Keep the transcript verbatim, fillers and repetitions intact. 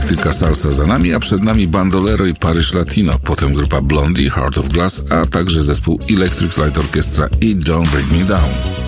Electrica Salsa za nami, a przed nami Bandolero i Paryż Latino, potem grupa Blondie, Heart of Glass, a także zespół Electric Light Orchestra i Don't Break Me Down.